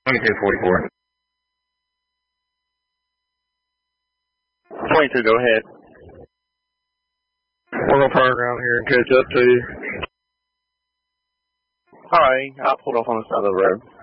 2244. 22, go ahead. We're going to turn around here and catch up to you. Alright, I'll pull off on the side of the road.